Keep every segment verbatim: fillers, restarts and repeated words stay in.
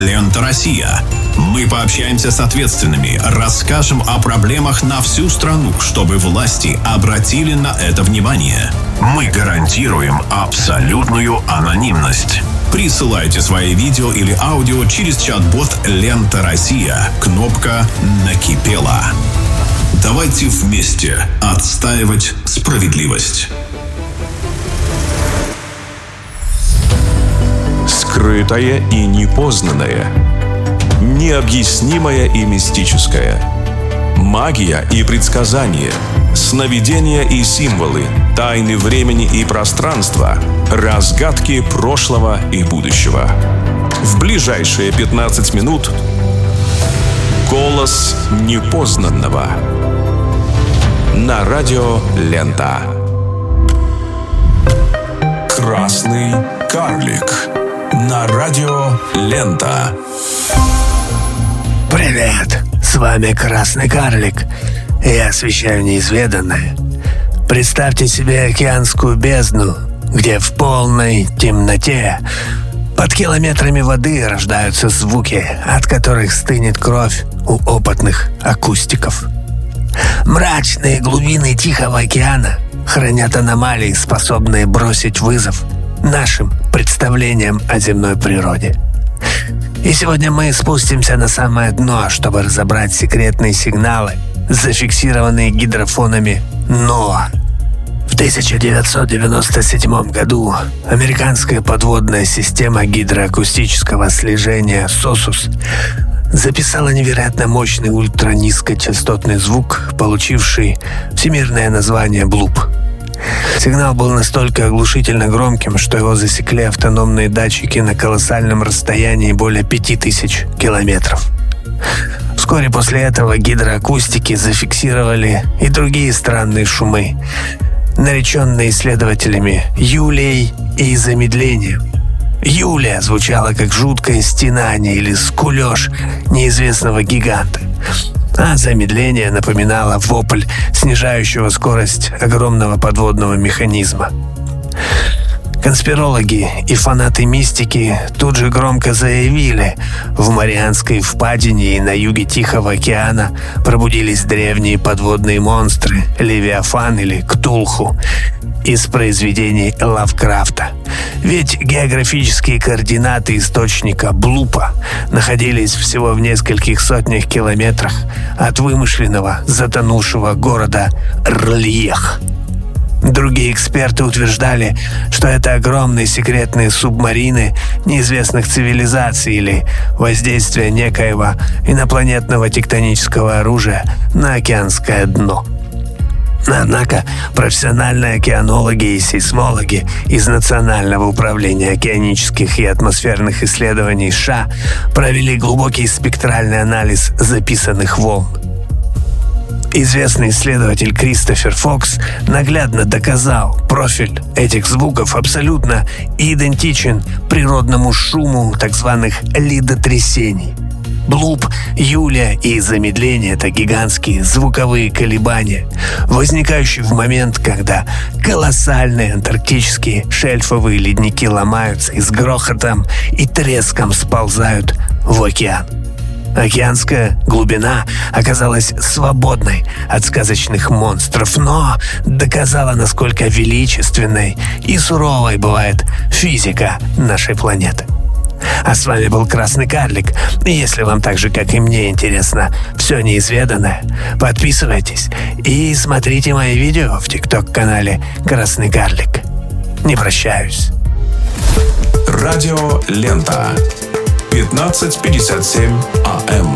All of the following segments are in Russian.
Лента Россия. Мы пообщаемся с ответственными, расскажем о проблемах на всю страну, чтобы власти обратили на это внимание. Мы гарантируем абсолютную анонимность. Присылайте свои видео или аудио через чат-бот «Лента Россия». Кнопка «Накипела». Давайте вместе отстаивать справедливость. Скрытое и непознанное. Необъяснимое и мистическое. Магия и предсказания. Сновидения и символы. Тайны времени и пространства. Разгадки прошлого и будущего. В ближайшие пятнадцать минут голос непознанного. На радио «Лента». Красный карлик. На радио «Лента». Привет, с вами Красный карлик. Я освещаю неизведанное. Представьте себе океанскую бездну, где в полной темноте под километрами воды рождаются звуки, от которых стынет кровь у опытных акустиков. Мрачные глубины Тихого океана хранят аномалии, способные бросить вызов нашим представлениям о земной природе. И сегодня мы спустимся на самое дно, чтобы разобрать секретные сигналы, зафиксированные гидрофонами ноа. В тысяча девятьсот девяносто седьмом году американская подводная система гидроакустического слежения сосус записала невероятно мощный ультранизкочастотный звук, получивший всемирное название блуп. Сигнал был настолько оглушительно громким, что его засекли автономные датчики на колоссальном расстоянии более пяти тысяч километров. Вскоре после этого гидроакустики зафиксировали и другие странные шумы, нареченные исследователями Юлией и замедлением. Юлия звучала как жуткое стенание или скулёж неизвестного гиганта, а замедление напоминало вопль снижающего скорость огромного подводного механизма. Конспирологи и фанаты мистики тут же громко заявили: в Марианской впадине и на юге Тихого океана пробудились древние подводные монстры Левиафан или Ктулху из произведений Лавкрафта. Ведь географические координаты источника блупа находились всего в нескольких сотнях километрах от вымышленного затонувшего города Рльех. Другие эксперты утверждали, что это огромные секретные субмарины неизвестных цивилизаций или воздействие некоего инопланетного тектонического оружия на океанское дно. Однако профессиональные океанологи и сейсмологи из Национального управления океанических и атмосферных исследований США провели глубокий спектральный анализ записанных волн. Известный исследователь Кристофер Фокс наглядно доказал, профиль этих звуков абсолютно идентичен природному шуму так званых лидотрясений. Блуп, Юлия и замедление — это гигантские звуковые колебания, возникающие в момент, когда колоссальные антарктические шельфовые ледники ломаются и с грохотом и треском сползают в океан. Океанская глубина оказалась свободной от сказочных монстров, но доказала, насколько величественной и суровой бывает физика нашей планеты. А с вами был Красный карлик. И если вам так же, как и мне, интересно все неизведанное, подписывайтесь и смотрите мои видео в тикток-канале Красный карлик. Не прощаюсь. Радио «Лента». пятнадцать пятьдесят семь АМ.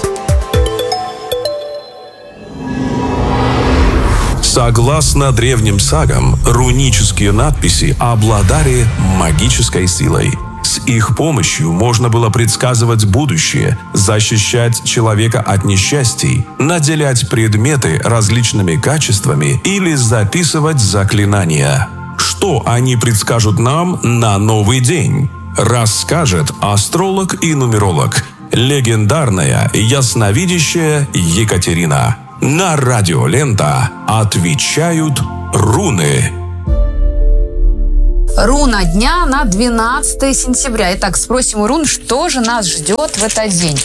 Согласно древним сагам, рунические надписи обладали магической силой. С их помощью можно было предсказывать будущее, защищать человека от несчастий, наделять предметы различными качествами или записывать заклинания. Что они предскажут нам на новый день? Расскажет астролог и нумеролог, легендарная ясновидящая Екатерина. На радио «Лента» отвечают руны. Руна дня на двенадцатое сентября. Итак, спросим у рун, что же нас ждет в этот день.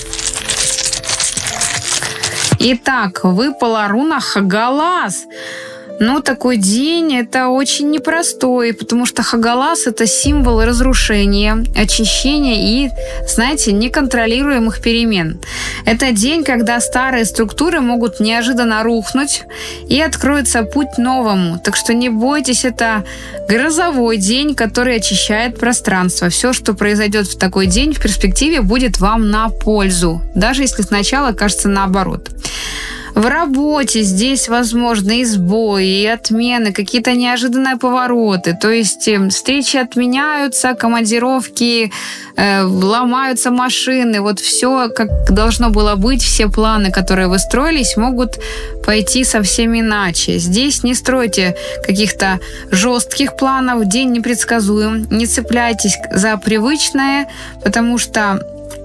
Итак, выпала руна Хагалас. Ну, такой день это очень непростой, потому что Хагалас — это символ разрушения, очищения и, знаете, неконтролируемых перемен. Это день, когда старые структуры могут неожиданно рухнуть и откроется путь новому. Так что не бойтесь, это грозовой день, который очищает пространство. Все, что произойдет в такой день, в перспективе будет вам на пользу, даже если сначала кажется наоборот. В работе здесь возможны и сбои, и отмены, какие-то неожиданные повороты. То есть встречи отменяются, командировки, э, ломаются машины. Вот все, как должно было быть, все планы, которые вы строились, могут пойти совсем иначе. Здесь не стройте каких-то жестких планов, день непредсказуем. Не цепляйтесь за привычное, потому что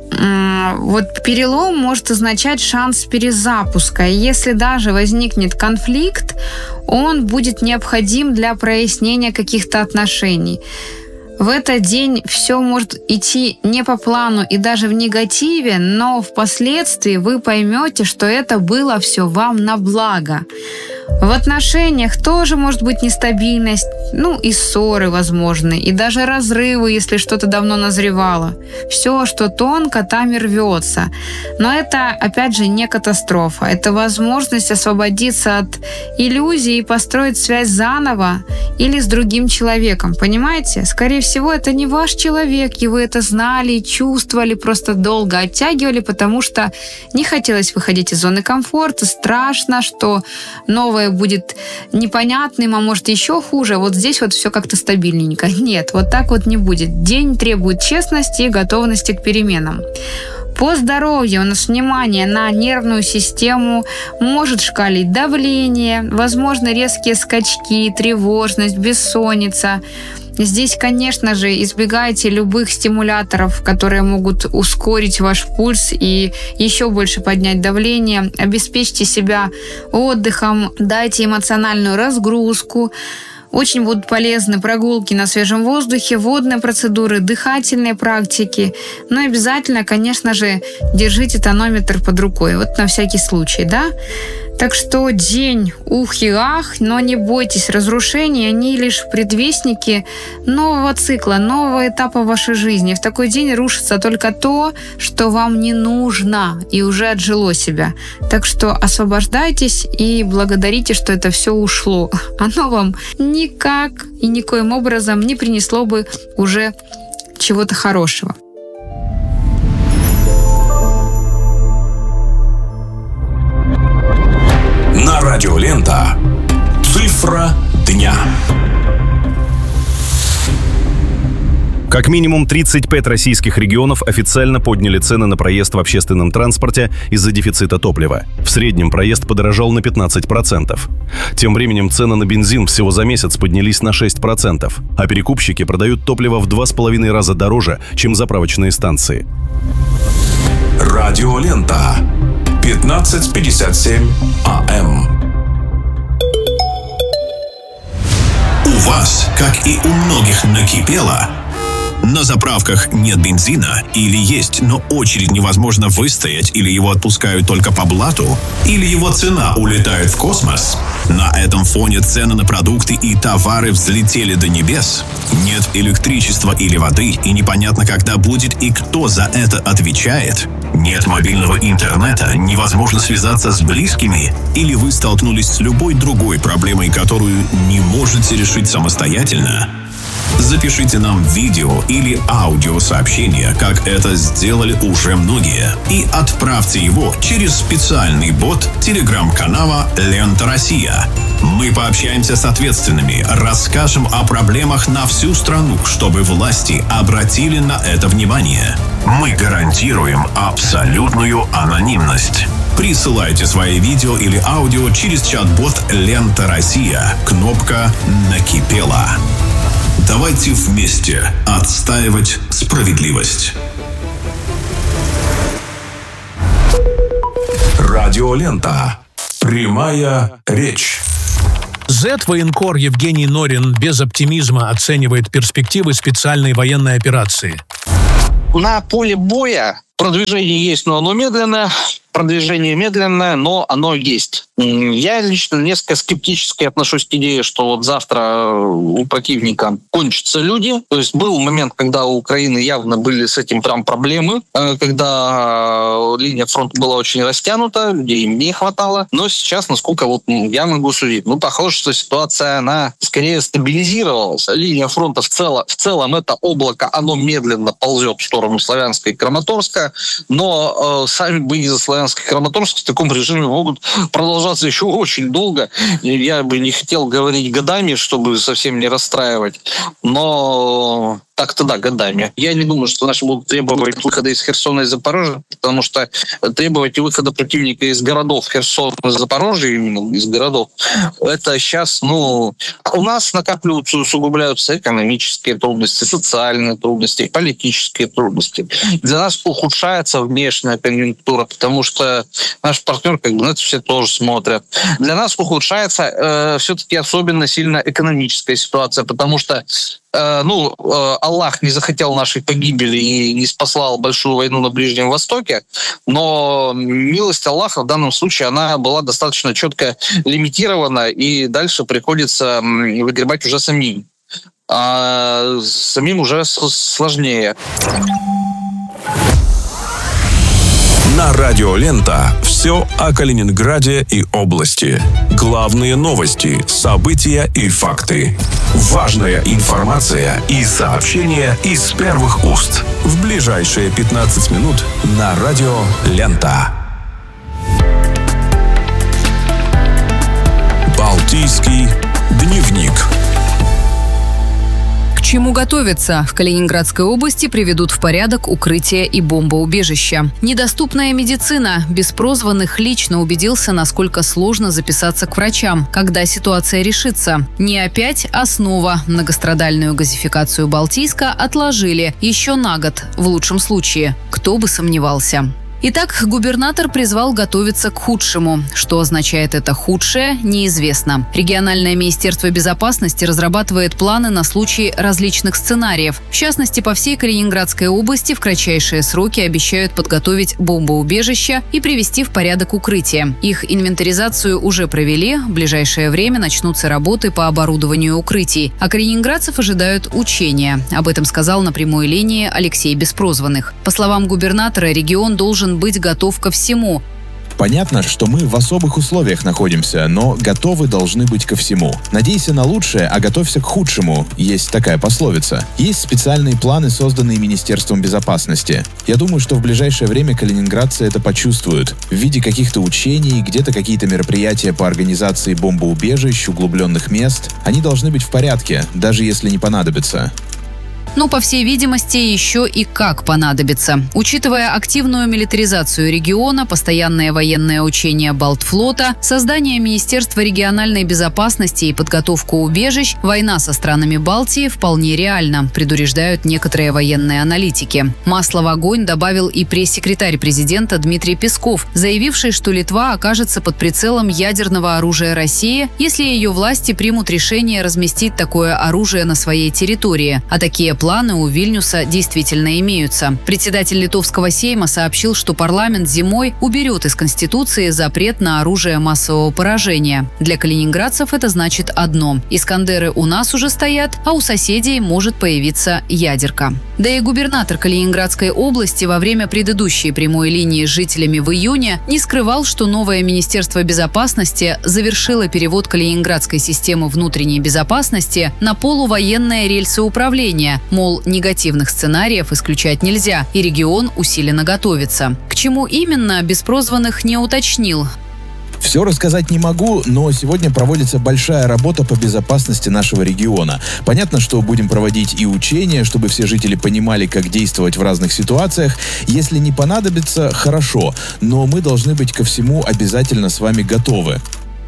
вот перелом может означать шанс перезапуска. И если даже возникнет конфликт, он будет необходим для прояснения каких-то отношений. В этот день все может идти не по плану и даже в негативе, но впоследствии вы поймете, что это было все вам на благо. В отношениях тоже может быть нестабильность, ну и ссоры возможны, и даже разрывы, если что-то давно назревало. Все, что тонко, там и рвется. Но это, опять же, не катастрофа. Это возможность освободиться от иллюзий и построить связь заново или с другим человеком. Понимаете? Скорее всего, это не ваш человек, и вы это знали и чувствовали, просто долго оттягивали, потому что не хотелось выходить из зоны комфорта, страшно, что новое будет непонятным, а может еще хуже. Вот здесь вот все как-то стабильненько. Нет, вот так вот не будет. День требует честности и готовности к переменам. По здоровью у нас внимание на нервную систему, может шкалить давление, возможны резкие скачки, тревожность, бессонница. Здесь, конечно же, избегайте любых стимуляторов, которые могут ускорить ваш пульс и еще больше поднять давление. Обеспечьте себя отдыхом, дайте эмоциональную разгрузку. Очень будут полезны прогулки на свежем воздухе, водные процедуры, дыхательные практики. Но обязательно, конечно же, держите тонометр под рукой. Вот на всякий случай, да? Так что день ух и ах, но не бойтесь разрушений, они лишь предвестники нового цикла, нового этапа вашей жизни. В такой день рушится только то, что вам не нужно и уже отжило себя. Так что освобождайтесь и благодарите, что это все ушло. Оно вам никак и никоим образом не принесло бы уже чего-то хорошего. На радио Лента цифра дня. Как минимум тридцать пять российских регионов официально подняли цены на проезд в общественном транспорте из-за дефицита топлива. В среднем проезд подорожал на пятнадцать процентов. Тем временем цены на бензин всего за месяц поднялись на шесть процентов, а перекупщики продают топливо в два с половиной раза дороже, чем заправочные станции. Радио Лента. пятнадцать пятьдесят семь АМ. У вас, как и у многих, накипело? На заправках нет бензина или есть, но очередь невозможно выстоять, или его отпускают только по блату, или его цена улетает в космос? На этом фоне цены на продукты и товары взлетели до небес. Нет электричества или воды, и непонятно, когда будет и кто за это отвечает. Нет мобильного интернета, невозможно связаться с близкими, или вы столкнулись с любой другой проблемой, которую не можете решить самостоятельно? Запишите нам видео или аудиосообщение, как это сделали уже многие, и отправьте его через специальный бот телеграм-канала «Лента Россия». Мы пообщаемся с ответственными, расскажем о проблемах на всю страну, чтобы власти обратили на это внимание. Мы гарантируем абсолютную анонимность. Присылайте свои видео или аудио через чат-бот «Лента Россия». Кнопка «Накипело». Давайте вместе отстаивать справедливость. Радио Лента. Прямая речь. Зет-военкор Евгений Норин без оптимизма оценивает перспективы специальной военной операции. На поле боя продвижение есть, но оно медленное. Продвижение медленное, но оно есть. Я лично несколько скептически отношусь к идее, что вот завтра у противника кончатся люди. То есть был момент, когда у Украины явно были с этим прям проблемы, когда линия фронта была очень растянута, людей им не хватало. Но сейчас, насколько вот я могу судить, ну, похоже, что ситуация, она скорее стабилизировалась. Линия фронта в целом, в целом это облако, оно медленно ползет в сторону Славянска и Краматорска, но э, сами бои за Славянск и Краматорск в таком режиме могут продолжаться еще очень долго. Я бы не хотел говорить годами, чтобы совсем не расстраивать, но так-то да, годами. Я не думаю, что наши будут требовать выхода из Херсона и Запорожья, потому что требовать выхода противника из городов Херсона и Запорожья, именно из городов, это сейчас, ну, у нас накапливаются, усугубляются экономические трудности, социальные трудности, политические трудности. Для нас ухудшается внешняя конъюнктура, потому что наш партнер, как бы, на это все тоже смотрят. Для нас ухудшается э, все-таки особенно сильно экономическая ситуация, потому что э, ну, э, Аллах не захотел нашей погибели и не спаслал большую войну на Ближнем Востоке, но милость Аллаха в данном случае, она была достаточно четко лимитирована, и дальше приходится выгребать уже самим. А самим уже сложнее. На радио «Лента» все о Калининграде и области. Главные новости, события и факты. Важная информация и сообщения из первых уст. В ближайшие пятнадцать минут на радио «Лента». Балтийский дневник. К чему готовиться? В Калининградской области приведут в порядок укрытия и бомбоубежища. Недоступная медицина. Без прозванных лично убедился, насколько сложно записаться к врачам, когда ситуация решится. Не опять, а снова. Многострадальную газификацию Балтийска отложили еще на год, в лучшем случае. Кто бы сомневался. Итак, губернатор призвал готовиться к худшему. Что означает это худшее, неизвестно. Региональное министерство безопасности разрабатывает планы на случай различных сценариев. В частности, по всей Калининградской области в кратчайшие сроки обещают подготовить бомбоубежища и привести в порядок укрытия. Их инвентаризацию уже провели. В ближайшее время начнутся работы по оборудованию укрытий. А калининградцев ожидают учения. Об этом сказал на прямой линии Алексей Беспрозванных. По словам губернатора, регион должен быть готов ко всему. Понятно, что мы в особых условиях находимся, но готовы должны быть ко всему. Надейся на лучшее, а готовься к худшему. Есть такая пословица. Есть специальные планы, созданные Министерством безопасности. Я думаю, что в ближайшее время калининградцы это почувствуют. В виде каких-то учений, где-то какие-то мероприятия по организации бомбоубежищ, углубленных мест. Они должны быть в порядке, даже если не понадобится. Но, по всей видимости, еще и как понадобится. Учитывая активную милитаризацию региона, постоянное военное учение Балтфлота, создание Министерства региональной безопасности и подготовку убежищ, война со странами Балтии вполне реальна, предупреждают некоторые военные аналитики. Масло в огонь добавил и пресс-секретарь президента Дмитрий Песков, заявивший, что Литва окажется под прицелом ядерного оружия России, если ее власти примут решение разместить такое оружие на своей территории. А такие планы у Вильнюса действительно имеются. Председатель Литовского Сейма сообщил, что парламент зимой уберет из Конституции запрет на оружие массового поражения. Для калининградцев это значит одно – Искандеры у нас уже стоят, а у соседей может появиться ядерка. Да и губернатор Калининградской области во время предыдущей прямой линии с жителями в июне не скрывал, что новое Министерство безопасности завершило перевод Калининградской системы внутренней безопасности на полувоенное рельсоуправление. Мол, негативных сценариев исключать нельзя, и регион усиленно готовится. К чему именно, Беспрозванных не уточнил. Все рассказать не могу, но сегодня проводится большая работа по безопасности нашего региона. Понятно, что будем проводить и учения, чтобы все жители понимали, как действовать в разных ситуациях. Если не понадобится, хорошо, но мы должны быть ко всему обязательно с вами готовы.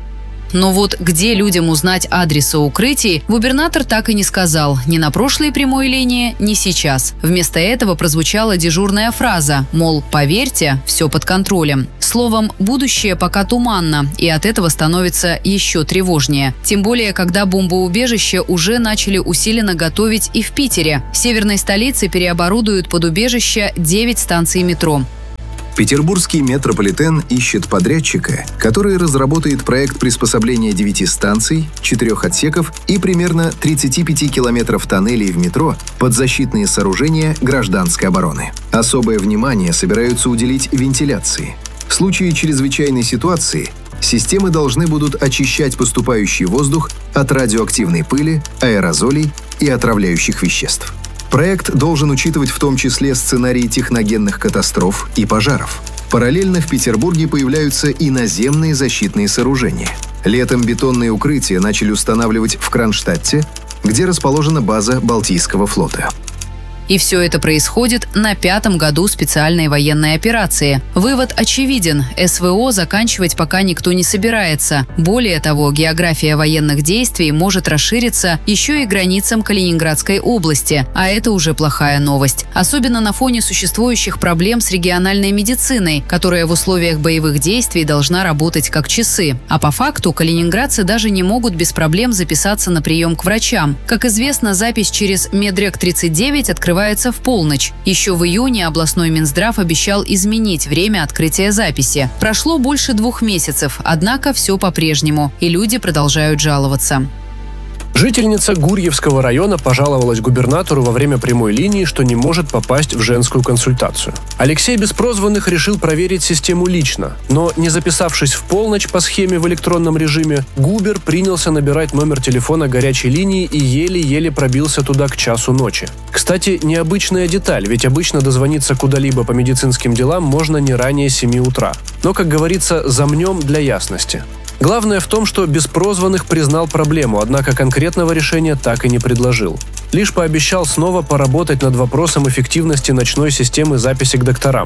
Но вот где людям узнать адресы укрытий, губернатор так и не сказал. Ни на прошлой прямой линии, ни сейчас. Вместо этого прозвучала дежурная фраза, мол, поверьте, все под контролем. Словом, будущее пока туманно, и от этого становится еще тревожнее. Тем более, когда бомбоубежище уже начали усиленно готовить и в Питере. В северной столице переоборудуют под убежище девять станций метро. Петербургский метрополитен ищет подрядчика, который разработает проект приспособления девяти станций, четырех отсеков и примерно тридцати пяти километров тоннелей в метро под защитные сооружения гражданской обороны. Особое внимание собираются уделить вентиляции. В случае чрезвычайной ситуации системы должны будут очищать поступающий воздух от радиоактивной пыли, аэрозолей и отравляющих веществ. Проект должен учитывать в том числе сценарии техногенных катастроф и пожаров. Параллельно в Петербурге появляются и наземные защитные сооружения. Летом бетонные укрытия начали устанавливать в Кронштадте, где расположена база Балтийского флота. И все это происходит на пятом году специальной военной операции. Вывод очевиден. СВО заканчивать пока никто не собирается. Более того, география военных действий может расшириться еще и границам Калининградской области. А это уже плохая новость. Особенно на фоне существующих проблем с региональной медициной, которая в условиях боевых действий должна работать как часы. А по факту калининградцы даже не могут без проблем записаться на прием к врачам. Как известно, запись через Медрек тридцать девять открывается в полночь. Еще в июне областной Минздрав обещал изменить время открытия записи. Прошло больше двух месяцев, однако все по-прежнему, и люди продолжают жаловаться. Жительница Гурьевского района пожаловалась губернатору во время прямой линии, что не может попасть в женскую консультацию. Алексей Беспрозванных решил проверить систему лично, но, не записавшись в полночь по схеме в электронном режиме, Губер принялся набирать номер телефона горячей линии и еле-еле пробился туда к часу ночи. Кстати, необычная деталь, ведь обычно дозвониться куда-либо по медицинским делам можно не ранее семи утра. Но, как говорится, замнем для ясности. Главное в том, что Беспрозванных признал проблему, однако конкретного решения так и не предложил. Лишь пообещал снова поработать над вопросом эффективности ночной системы записи к докторам.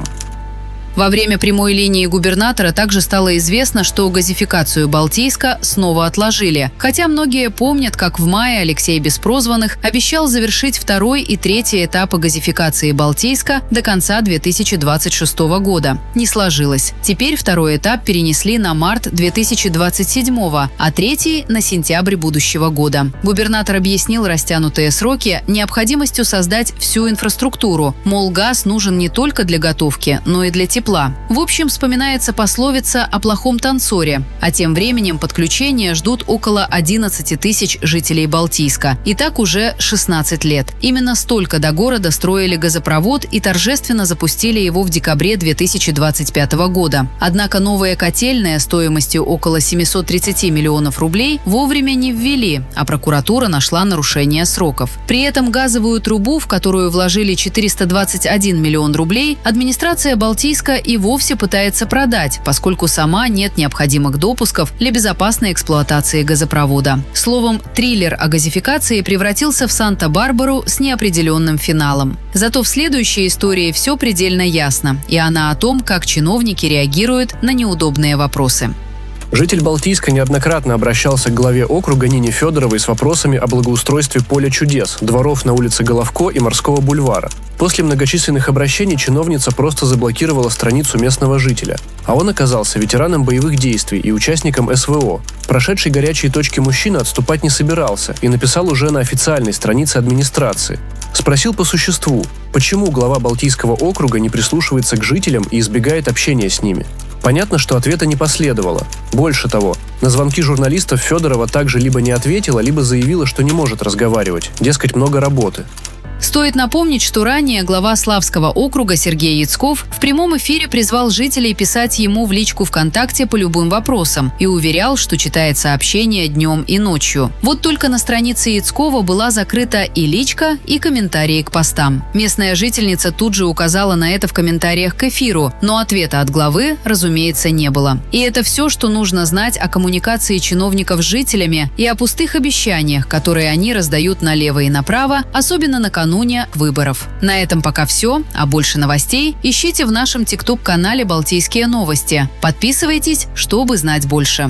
Во время прямой линии губернатора также стало известно, что газификацию Балтийска снова отложили. Хотя многие помнят, как в мае Алексей Беспрозванных обещал завершить второй и третий этапы газификации Балтийска до конца две тысячи двадцать шестого года. Не сложилось. Теперь второй этап перенесли на март две тысячи двадцать седьмого, а третий – на сентябрь будущего года. Губернатор объяснил растянутые сроки необходимостью создать всю инфраструктуру. Мол, газ нужен не только для готовки, но и для тепла. В общем, вспоминается пословица о плохом танцоре. А тем временем подключения ждут около одиннадцати тысяч жителей Балтийска. И так уже шестнадцать лет. Именно столько до города строили газопровод и торжественно запустили его в декабре две тысячи двадцать пятого года. Однако новые котельные стоимостью около семисот тридцати миллионов рублей вовремя не ввели, а прокуратура нашла нарушение сроков. При этом газовую трубу, в которую вложили четыреста двадцать один миллион рублей, администрация Балтийска и вовсе пытается продать, поскольку сама нет необходимых допусков для безопасной эксплуатации газопровода. Словом, триллер о газификации превратился в Санта-Барбару с неопределенным финалом. Зато в следующей истории все предельно ясно, и она о том, как чиновники реагируют на неудобные вопросы. Житель Балтийска неоднократно обращался к главе округа Нине Федоровой с вопросами о благоустройстве поля чудес, дворов на улице Головко и Морского бульвара. После многочисленных обращений чиновница просто заблокировала страницу местного жителя, а он оказался ветераном боевых действий и участником СВО. Прошедший горячие точки мужчина отступать не собирался и написал уже на официальной странице администрации. Спросил по существу, почему глава Балтийского округа не прислушивается к жителям и избегает общения с ними. Понятно, что ответа не последовало. Больше того, на звонки журналистов Федорова также либо не ответила, либо заявила, что не может разговаривать, дескать, много работы. Стоит напомнить, что ранее глава Славского округа Сергей Яцков в прямом эфире призвал жителей писать ему в личку ВКонтакте по любым вопросам и уверял, что читает сообщения днем и ночью. Вот только на странице Яцкова была закрыта и личка, и комментарии к постам. Местная жительница тут же указала на это в комментариях к эфиру, но ответа от главы, разумеется, не было. И это все, что нужно знать о коммуникации чиновников с жителями и о пустых обещаниях, которые они раздают налево и направо, особенно накануне выборов. На этом пока все, а больше новостей ищите в нашем тикток-канале «Балтийские новости». Подписывайтесь, чтобы знать больше.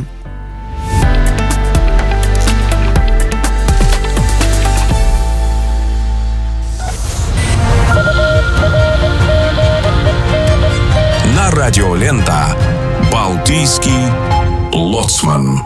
На радио Лента. Балтийский лоцман.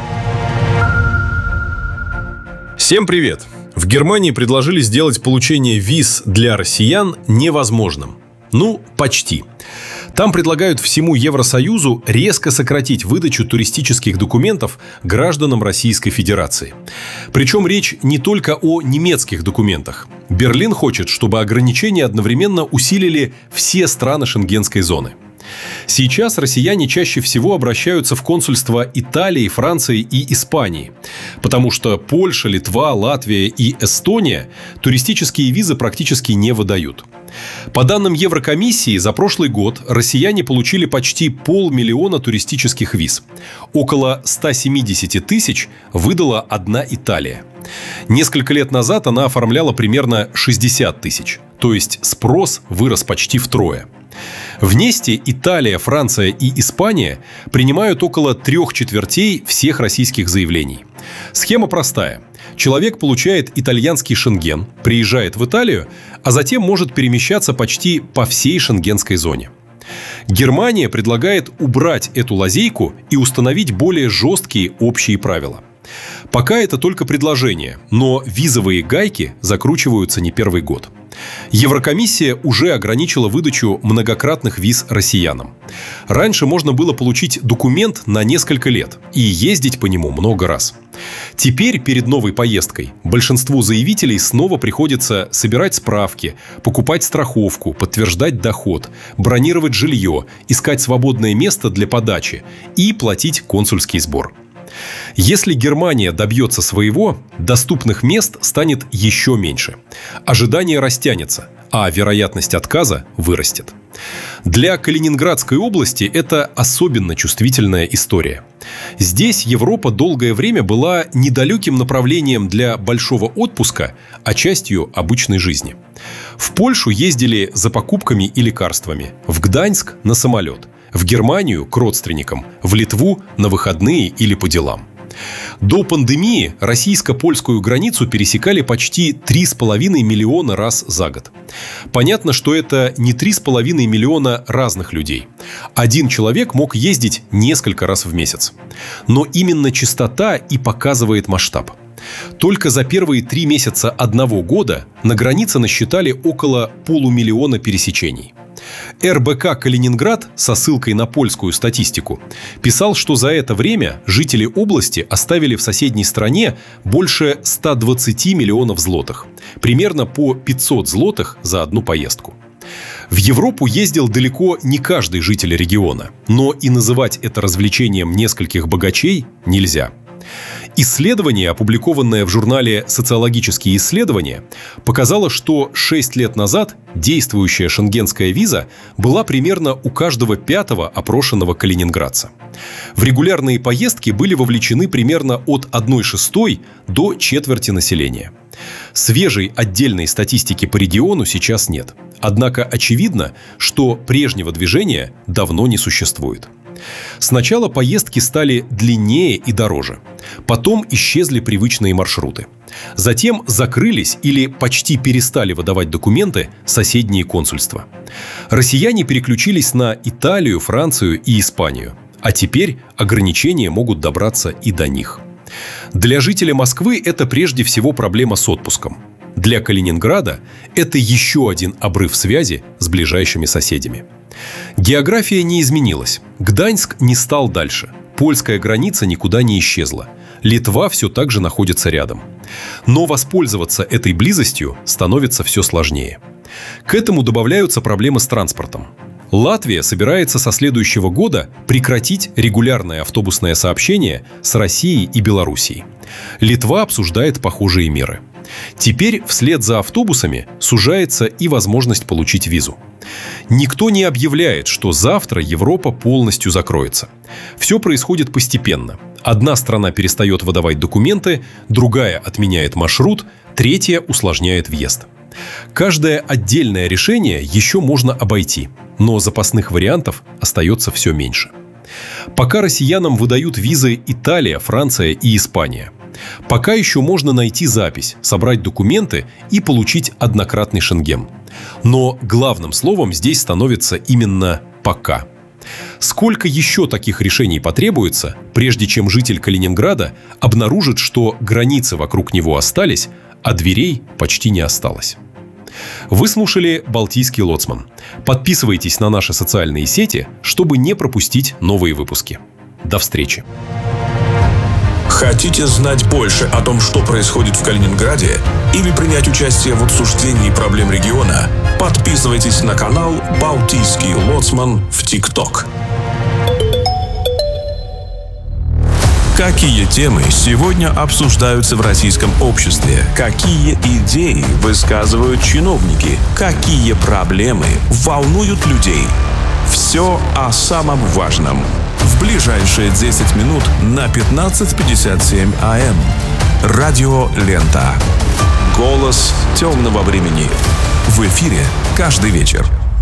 Всем привет! В Германии предложили сделать получение виз для россиян невозможным. Ну, почти. Там предлагают всему Евросоюзу резко сократить выдачу туристических документов гражданам Российской Федерации. Причем речь не только о немецких документах. Берлин хочет, чтобы ограничения одновременно усилили все страны Шенгенской зоны. Сейчас россияне чаще всего обращаются в консульства Италии, Франции и Испании, потому что Польша, Литва, Латвия и Эстония туристические визы практически не выдают. По данным Еврокомиссии, за прошлый год россияне получили почти полмиллиона туристических виз. Около ста семидесяти тысяч выдала одна Италия. Несколько лет назад она оформляла примерно шестьдесят тысяч, то есть спрос вырос почти втрое. Вместе Италия, Франция и Испания принимают около трех четвертей всех российских заявлений. Схема простая. Человек получает итальянский шенген, приезжает в Италию, а затем может перемещаться почти по всей шенгенской зоне. Германия предлагает убрать эту лазейку и установить более жесткие общие правила. Пока это только предложение, но визовые гайки закручиваются не первый год. Еврокомиссия уже ограничила выдачу многократных виз россиянам. Раньше можно было получить документ на несколько лет и ездить по нему много раз. Теперь перед новой поездкой большинству заявителей снова приходится собирать справки, покупать страховку, подтверждать доход, бронировать жилье, искать свободное место для подачи и платить консульский сбор. Если Германия добьется своего, доступных мест станет еще меньше. Ожидание растянется, а вероятность отказа вырастет. Для Калининградской области это особенно чувствительная история. Здесь Европа долгое время была недалеким направлением для большого отпуска, а частью обычной жизни. В Польшу ездили за покупками и лекарствами, в Гданьск – на самолет, в Германию – к родственникам, в Литву – на выходные или по делам. До пандемии российско-польскую границу пересекали почти три с половиной миллиона раз за год. Понятно, что это не три с половиной миллиона разных людей. Один человек мог ездить несколько раз в месяц. Но именно частота и показывает масштаб. Только за первые три месяца одного года на границе насчитали около полумиллиона пересечений. эр бэ ка «Калининград» со ссылкой на польскую статистику писал, что за это время жители области оставили в соседней стране больше ста двадцати миллионов злотых, примерно по пятьсот злотых за одну поездку. В Европу ездил далеко не каждый житель региона, но и называть это развлечением нескольких богачей нельзя. Исследование, опубликованное в журнале «Социологические исследования», показало, что шесть лет назад действующая шенгенская виза была примерно у каждого пятого опрошенного калининградца. В регулярные поездки были вовлечены примерно от одной шестой до четверти населения. Свежей отдельной статистики по региону сейчас нет. Однако очевидно, что прежнего движения давно не существует. Сначала поездки стали длиннее и дороже. Потом исчезли привычные маршруты. Затем закрылись или почти перестали выдавать документы соседние консульства. Россияне переключились на Италию, Францию и Испанию. А теперь ограничения могут добраться и до них. Для жителя Москвы это прежде всего проблема с отпуском. Для Калининграда это еще один обрыв связи с ближайшими соседями. География не изменилась. Гданьск не стал дальше. Польская граница никуда не исчезла. Литва все так же находится рядом. Но воспользоваться этой близостью становится все сложнее. К этому добавляются проблемы с транспортом. Латвия собирается со следующего года прекратить регулярное автобусное сообщение с Россией и Белоруссией. Литва обсуждает похожие меры. Теперь вслед за автобусами сужается и возможность получить визу. Никто не объявляет, что завтра Европа полностью закроется. Все происходит постепенно. Одна страна перестает выдавать документы, другая отменяет маршрут, третья усложняет въезд. Каждое отдельное решение еще можно обойти, но запасных вариантов остается все меньше. Пока россиянам выдают визы Италия, Франция и Испания. Пока еще можно найти запись, собрать документы и получить однократный шенген. Но главным словом здесь становится именно «пока». Сколько еще таких решений потребуется, прежде чем житель Калининграда обнаружит, что границы вокруг него остались, а дверей почти не осталось? Вы слушали «Балтийский лоцман». Подписывайтесь на наши социальные сети, чтобы не пропустить новые выпуски. До встречи. Хотите знать больше о том, что происходит в Калининграде, или принять участие в обсуждении проблем региона? Подписывайтесь на канал «Балтийский лоцман» в ТикТок. Какие темы сегодня обсуждаются в российском обществе? Какие идеи высказывают чиновники? Какие проблемы волнуют людей? Все о самом важном в ближайшие десять минут на пятнадцать пятьдесят семь А М. Радио Лента. Голос темного времени. В эфире каждый вечер.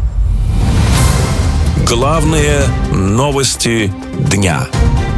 Главные новости дня.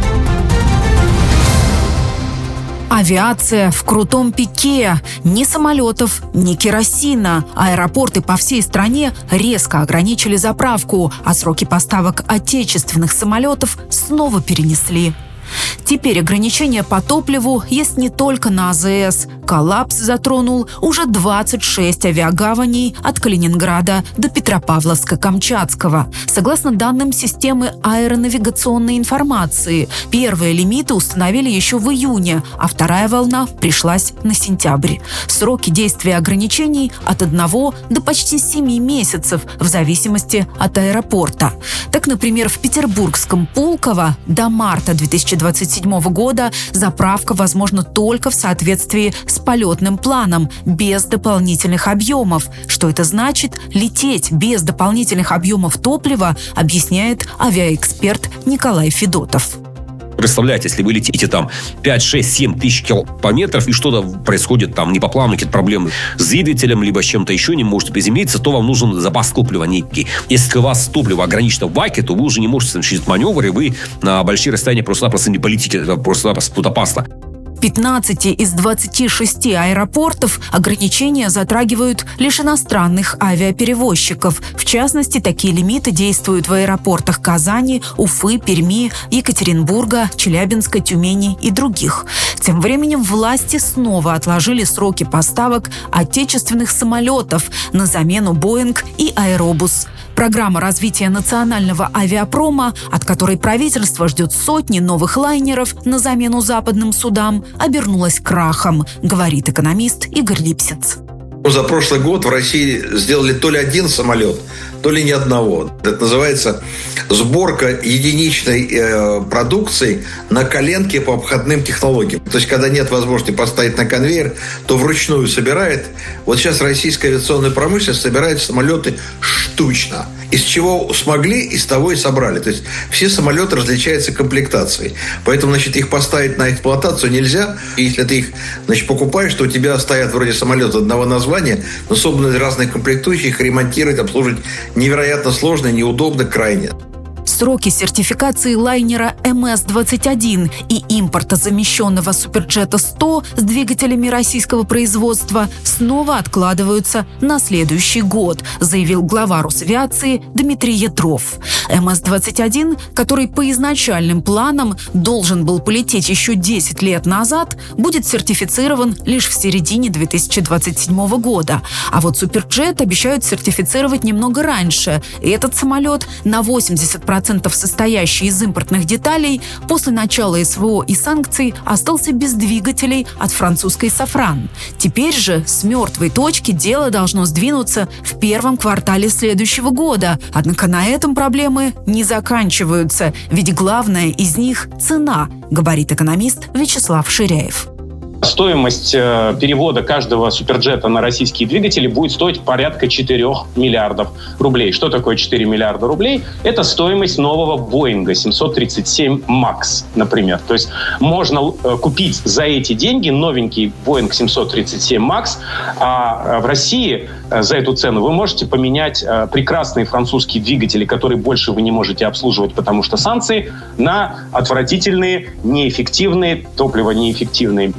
Авиация в крутом пике. Ни самолетов, ни керосина. Аэропорты по всей стране резко ограничили заправку, а сроки поставок отечественных самолетов снова перенесли. Теперь ограничения по топливу есть не только на А Зэ Эс. Коллапс затронул уже двадцать шесть авиагаваней от Калининграда до Петропавловска-Камчатского. Согласно данным системы аэронавигационной информации, первые лимиты установили еще в июне, а вторая волна пришлась на сентябрь. Сроки действия ограничений от одного до почти семи месяцев в зависимости от аэропорта. Так, например, в петербургском Пулково до марта две тысячи двадцать седьмого года заправка возможна только в соответствии с полетным планом, без дополнительных объемов. Что это значит? Лететь без дополнительных объемов топлива, объясняет авиаэксперт Николай Федотов. Представляете, если вы летите там пять, шесть, семь тысяч километров, и что-то происходит там не по плану, какие-то проблемы с двигателем, либо с чем-то еще, не можете приземлиться, то вам нужен запас топлива некий. Если у вас топливо ограничено в баке, то вы уже не можете совершить маневр, и вы на большие расстояния просто-напросто не полетите. Это просто-напросто тут опасно. В пятнадцати из двадцати шести аэропортов ограничения затрагивают лишь иностранных авиаперевозчиков. В частности, такие лимиты действуют в аэропортах Казани, Уфы, Перми, Екатеринбурга, Челябинска, Тюмени и других. Тем временем власти снова отложили сроки поставок отечественных самолетов на замену «Боинг» и «Аэробус». Программа развития национального авиапрома, от которой правительство ждет сотни новых лайнеров на замену западным судам, обернулась крахом, говорит экономист Игорь Липсиц. За прошлый год в России сделали то ли один самолет, то ли ни одного. Это называется сборка единичной э, продукции на коленке по обходным технологиям. То есть, когда нет возможности поставить на конвейер, то вручную собирает. Вот сейчас российская авиационная промышленность собирает самолеты штучно. Из чего смогли, из того и собрали. То есть, все самолеты различаются комплектацией. Поэтому, значит, их поставить на эксплуатацию нельзя. И если ты их, значит, покупаешь, то у тебя стоят вроде самолета одного названия, но собраны разные комплектующие, их ремонтировать, обслуживать невероятно сложно, неудобно, крайне. Сроки сертификации лайнера Эм Эс двадцать один и импортозамещенного Суперджета сто с двигателями российского производства снова откладываются на следующий год, заявил глава Росавиации Дмитрий Ядров. Эм Эс двадцать один, который по изначальным планам должен был полететь еще десять лет назад, будет сертифицирован лишь в середине две тысячи двадцать седьмого года. А вот Суперджет обещают сертифицировать немного раньше. И этот самолет на восемьдесят процентов состоящий из импортных деталей, после начала Эс Вэ О и санкций остался без двигателей от французской «Сафран». Теперь же с мертвой точки дело должно сдвинуться в первом квартале следующего года. Однако на этом проблемы не заканчиваются, ведь главное из них – цена, говорит экономист Вячеслав Ширяев. Стоимость э, перевода каждого суперджета на российские двигатели будет стоить порядка четырёх миллиардов рублей. Что такое четыре миллиарда рублей? Это стоимость нового Боинга семьсот тридцать семь Макс, например. То есть можно э, купить за эти деньги новенький Боинг семьсот тридцать семь Макс, а в России э, за эту цену вы можете поменять э, прекрасные французские двигатели, которые больше вы не можете обслуживать, потому что санкции, на отвратительные, неэффективные, топливо неэффективные, топливные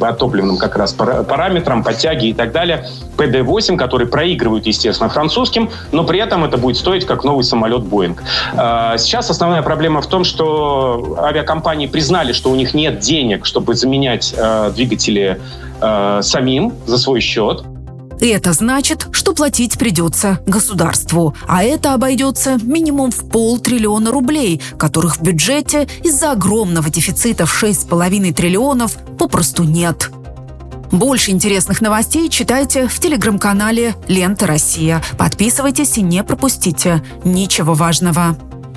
определенным как раз параметрам, подтяги и так далее, пэ дэ восемь, которые проигрывают, естественно, французским, но при этом это будет стоить как новый самолет Boeing. Сейчас основная проблема в том, что авиакомпании признали, что у них нет денег, чтобы заменять двигатели самим за свой счет. Это значит, что платить придется государству. А это обойдется минимум в полтриллиона рублей, которых в бюджете из-за огромного дефицита в шесть с половиной триллионов попросту нет. Больше интересных новостей читайте в телеграм-канале «Лента Россия». Подписывайтесь и не пропустите ничего важного.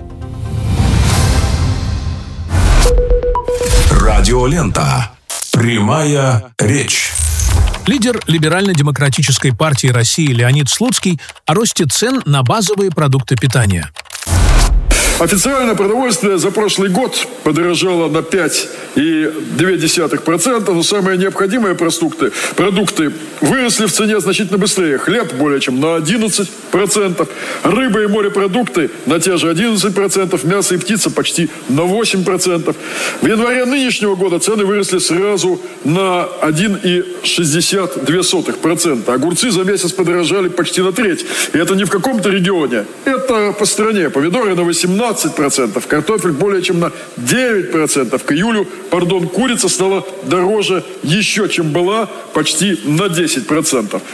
Радиолента. Прямая речь. Лидер Либерально-демократической партии России Леонид Слуцкий о росте цен на базовые продукты питания. Официально продовольствие за прошлый год подорожало на пять целых две десятых процента, но самые необходимые продукты, продукты выросли в цене значительно быстрее. Хлеб более чем на одиннадцать процентов, рыба и морепродукты на те же одиннадцать процентов, мясо и птица почти на восемь процентов. В январе нынешнего года цены выросли сразу на один целых шестьдесят две сотых процента. Огурцы за месяц подорожали почти на треть. И это не в каком-то регионе, это по стране. Помидоры на восемнадцать процентов, картофель более чем на девять процентов. К июлю, пардон, курица стала дороже еще, чем была, почти на десять процентов.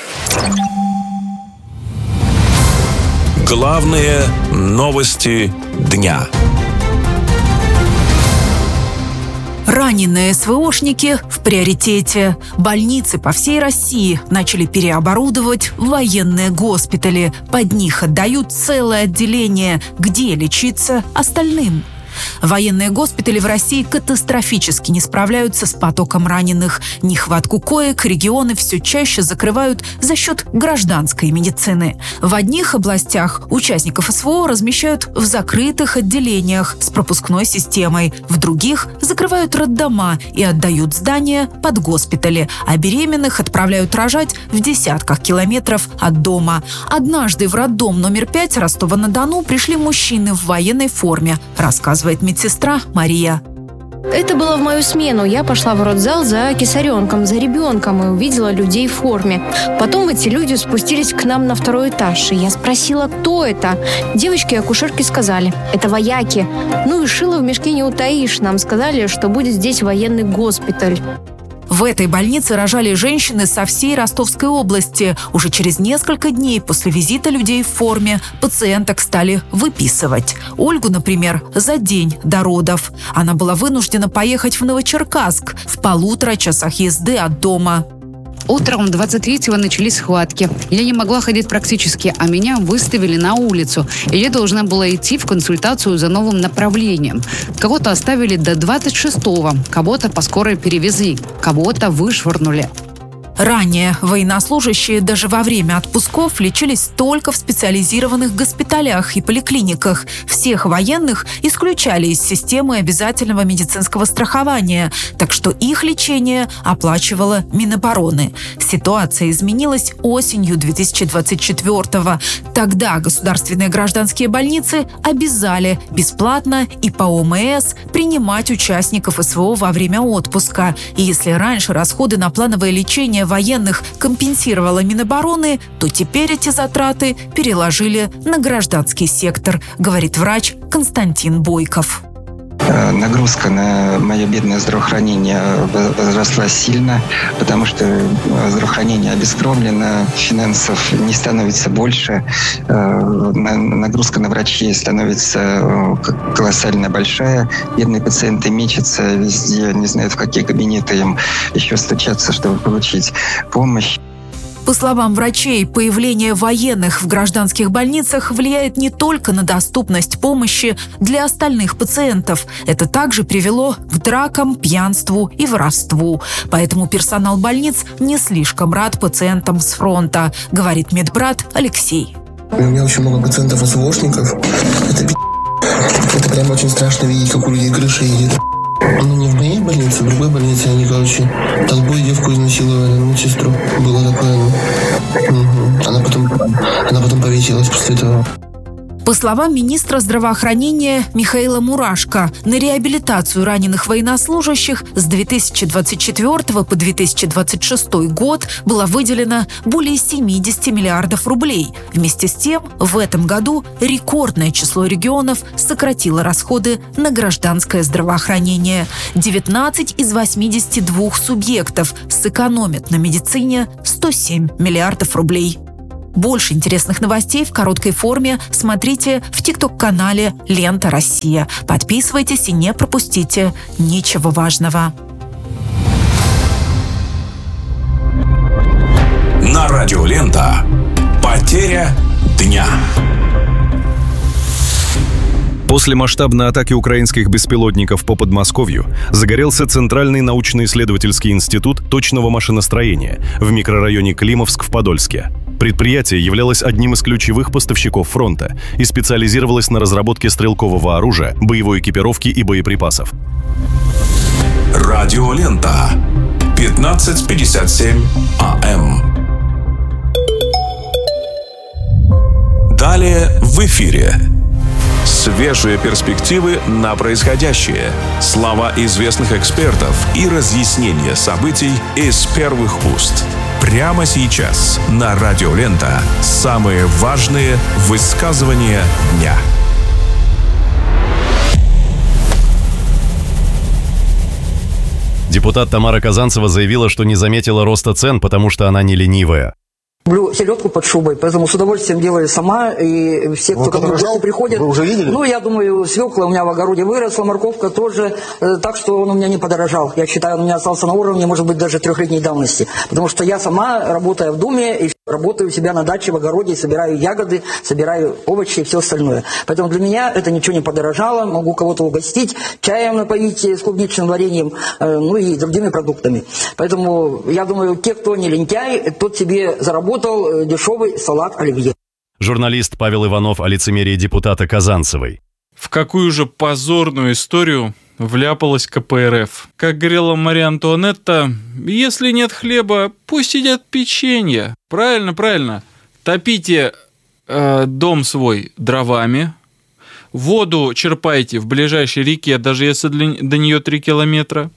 Главные новости дня. Раненые СВОшники в приоритете. Больницы по всей России начали переоборудовать в военные госпитали. Под них отдают целое отделение, где лечиться остальным. Военные госпитали в России катастрофически не справляются с потоком раненых. Нехватку коек регионы все чаще закрывают за счет гражданской медицины. В одних областях участников СВО размещают в закрытых отделениях с пропускной системой. В других закрывают роддома и отдают здания под госпитали, а беременных отправляют рожать в десятках километров от дома. Однажды в роддом номер пять Ростова-на-Дону пришли мужчины в военной форме, рассказывает медсестра Мария. Это было в мою смену. Я пошла в родзал за кесаренком, за ребенком и увидела людей в форме. Потом эти люди спустились к нам на второй этаж. И я спросила, кто это. Девочки-акушерки сказали, это вояки. Ну и шило в мешке не утаишь. Нам сказали, что будет здесь военный госпиталь. В этой больнице рожали женщины со всей Ростовской области. Уже через несколько дней после визита людей в форме пациенток стали выписывать. Ольгу, например, за день до родов. Она была вынуждена поехать в Новочеркасск в полутора часах езды от дома. Утром двадцать третьего начались схватки. Я не могла ходить практически, а меня выставили на улицу. И я должна была идти в консультацию за новым направлением. Кого-то оставили до двадцать шестого, кого-то по скорой перевезли, кого-то вышвырнули. Ранее военнослужащие даже во время отпусков лечились только в специализированных госпиталях и поликлиниках. Всех военных исключали из системы обязательного медицинского страхования, так что их лечение оплачивала Минобороны. Ситуация изменилась осенью две тысячи двадцать четвёртого. Тогда государственные гражданские больницы обязали бесплатно и по о эм эс принимать участников СВО во время отпуска. И если раньше расходы на плановое лечение военных компенсировала Минобороны, то теперь эти затраты переложили на гражданский сектор, говорит врач Константин Бойков. Нагрузка на мое бедное здравоохранение возросла сильно, потому что здравоохранение обескровлено, финансов не становится больше, нагрузка на врачей становится колоссально большая, бедные пациенты мечутся везде, не знают, в какие кабинеты им еще стучаться, чтобы получить помощь. По словам врачей, появление военных в гражданских больницах влияет не только на доступность помощи для остальных пациентов. Это также привело к дракам, пьянству и воровству. Поэтому персонал больниц не слишком рад пациентам с фронта, говорит медбрат Алексей. У меня очень много пациентов СВОшников. Это пи***. Это прям очень страшно видеть, как у людей крыша едет. Ну, не в моей больнице, в другой больнице они, короче, толпой девку изнасиловали, медсестру. Было такое, ну. Угу. Она потом, она потом повесилась после этого. По словам министра здравоохранения Михаила Мурашко, на реабилитацию раненых военнослужащих с две тысячи двадцать четвёртого по две тысячи двадцать шестой год было выделено более семьдесят миллиардов рублей. Вместе с тем, в этом году рекордное число регионов сократило расходы на гражданское здравоохранение. девятнадцать из восьмидесяти двух субъектов сэкономят на медицине сто семь миллиардов рублей. Больше интересных новостей в короткой форме смотрите в тикток-канале «Лента Россия». Подписывайтесь и не пропустите ничего важного. На радио «Лента». Потеря дня. После масштабной атаки украинских беспилотников по Подмосковью загорелся Центральный научно-исследовательский институт точного машиностроения в микрорайоне Климовск в Подольске. Предприятие являлось одним из ключевых поставщиков фронта и специализировалось на разработке стрелкового оружия, боевой экипировки и боеприпасов. Радио «Лента». пятнадцать пятьдесят семь АМ. Далее в эфире. Свежие перспективы на происходящее, слова известных экспертов и разъяснения событий из первых уст. Прямо сейчас на радио «Лента» самые важные высказывания дня. Депутат Тамара Казанцева заявила, что не заметила роста цен, потому что она не ленивая. Люблю селедку под шубой, поэтому с удовольствием делаю сама. И все, кто ко мне в гости приходят... Вы уже видели? Ну, я думаю, свекла у меня в огороде выросла, морковка тоже. Э, так что он у меня не подорожал. Я считаю, он у меня остался на уровне, может быть, даже трехлетней давности. Потому что я сама, работая в доме, и работаю у себя на даче, в огороде, собираю ягоды, собираю овощи и все остальное. Поэтому для меня это ничего не подорожало. Могу кого-то угостить, чаем напоить с клубничным вареньем, э, ну и другими продуктами. Поэтому я думаю, те, кто не лентяй, тот себе заработал дешевый салат оливье. Журналист Павел Иванов о лицемерии депутата Казанцевой. В какую же позорную историю вляпалась ка пэ эр эф? Как говорила Мария Антуанетта, если нет хлеба, пусть едят печенье. Правильно, правильно. Топите э, дом свой дровами, воду черпайте в ближайшей реке, даже если для, до нее три километра.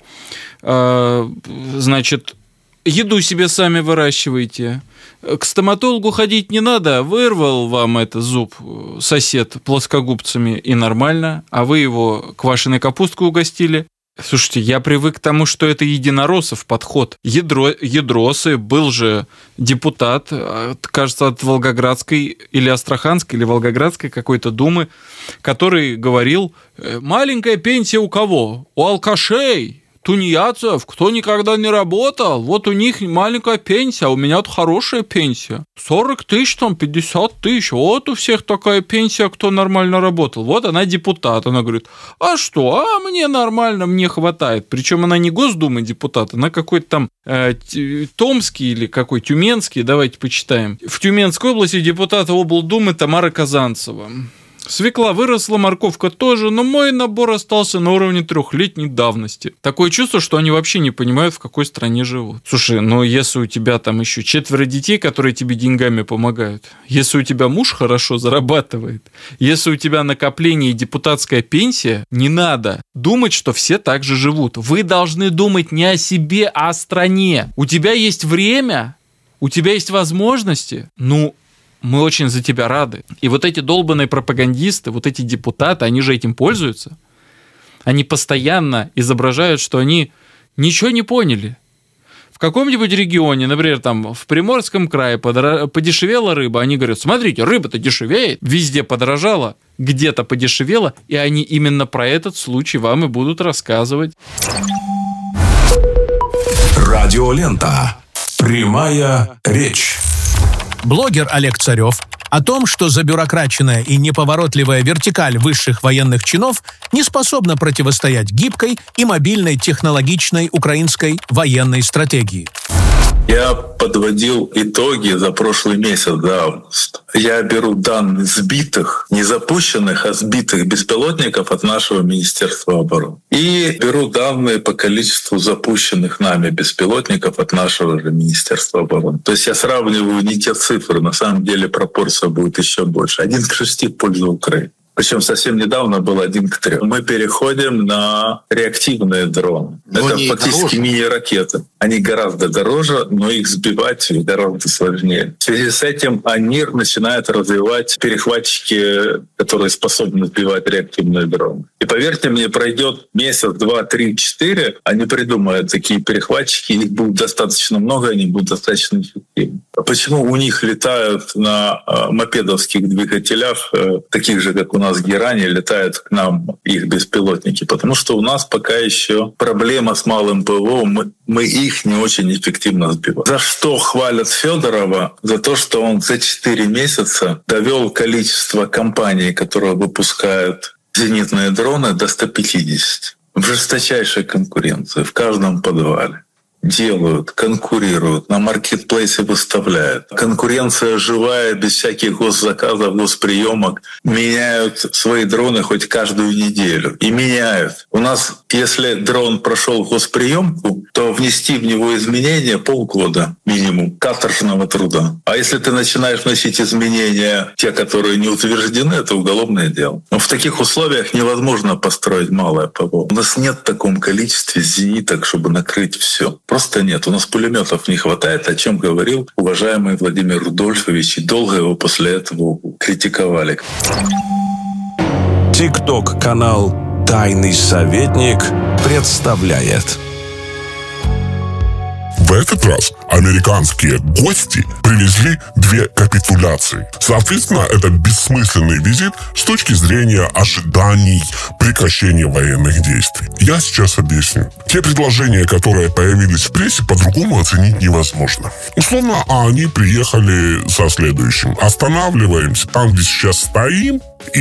Э, значит, еду себе сами выращивайте. К стоматологу ходить не надо, вырвал вам это зуб сосед плоскогубцами и нормально, а вы его квашеной капусткой угостили. Слушайте, я привык к тому, что это единороссов подход. Ядро, ядросы, был же депутат, кажется, от Волгоградской или Астраханской, или Волгоградской какой-то думы, который говорил, маленькая пенсия у кого? У алкашей. Тунеядцев, кто никогда не работал, вот у них маленькая пенсия, а у меня тут хорошая пенсия. сорок тысяч, там, пятьдесят тысяч, вот у всех такая пенсия, кто нормально работал. Вот она депутат, она говорит, а что, а мне нормально, мне хватает. Причем она не Госдумы депутат, она какой-то там э, Томский или какой Тюменский, давайте почитаем. В Тюменской области депутат облдумы Тамара Казанцева. Свекла выросла, морковка тоже, но мой набор остался на уровне трехлетней давности. Такое чувство, что они вообще не понимают, в какой стране живут. Слушай, ну если у тебя там еще четверо детей, которые тебе деньгами помогают, если у тебя муж хорошо зарабатывает, если у тебя накопление и депутатская пенсия, не надо думать, что все так же живут. Вы должны думать не о себе, а о стране. У тебя есть время, у тебя есть возможности, ну... Мы очень за тебя рады. И вот эти долбанные пропагандисты, вот эти депутаты, они же этим пользуются. Они постоянно изображают, что они ничего не поняли. В каком-нибудь регионе, например, там в Приморском крае подешевела рыба, они говорят, смотрите, рыба-то дешевеет, везде подорожала, где-то подешевела, и они именно про этот случай вам и будут рассказывать. Радио «Лента». Прямая речь. Блогер Олег Царев о том, что забюрокраченная и неповоротливая вертикаль высших военных чинов не способна противостоять гибкой и мобильной технологичной украинской военной стратегии. Я подводил итоги за прошлый месяц, за август. Я беру данные сбитых, не запущенных, а сбитых беспилотников от нашего Министерства обороны. И беру данные по количеству запущенных нами беспилотников от нашего же Министерства обороны. То есть я сравниваю не те цифры, на самом деле пропорция будет еще больше. Один к шести в пользу Украины. Причем совсем недавно был один к трем. Мы переходим на реактивные дроны. Но это фактически дороже. Мини-ракеты. Они гораздо дороже, но их сбивать гораздо сложнее. В связи с этим они начинают развивать перехватчики, которые способны сбивать реактивные дроны. И поверьте мне, пройдет месяц, два, три, четыре, они придумают такие перехватчики, их будет достаточно много, они будут достаточно эффективны. А почему у них летают на мопедовских двигателях, таких же, как у нас Герани, летают к нам их беспилотники? Потому что у нас пока еще проблема с малым ПВО, мы, мы их не очень эффективно сбиваем. За что хвалят Федорова? За то, что он за четыре месяца довел количество компаний, которые выпускают зенитные дроны, до ста пятидесяти. В жесточайшей конкуренции, в каждом подвале. Делают, конкурируют, на маркетплейсе выставляют. Конкуренция живая, без всяких госзаказов, госприемок. Меняют свои дроны хоть каждую неделю. И меняют. У нас, если дрон прошел госприемку, то внести в него изменения полгода минимум каторжного труда. А если ты начинаешь вносить изменения, те, которые не утверждены, это уголовное дело. Но в таких условиях невозможно построить малое ПВО. У нас нет в таком количестве зениток, чтобы накрыть все. Просто нет. У нас пулеметов не хватает, о чем говорил уважаемый Владимир Рудольфович, и долго его после этого критиковали. ТикТок-канал «Тайный советник» представляет. В этот раз американские гости привезли две капитуляции. Соответственно, это бессмысленный визит с точки зрения ожиданий прекращения военных действий. Я сейчас объясню. Те предложения, которые появились в прессе, по-другому оценить невозможно. Условно, они приехали со следующим. Останавливаемся там, где сейчас стоим,